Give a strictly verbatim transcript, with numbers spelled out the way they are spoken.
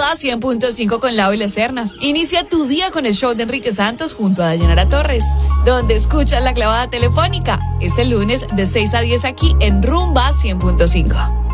Rumba cien punto cinco con Lau y La Serna. Inicia tu día con el show de Enrique Santos junto a Dayanara Torres, donde escuchas la clavada telefónica este lunes de seis a diez aquí en Rumba cien punto cinco.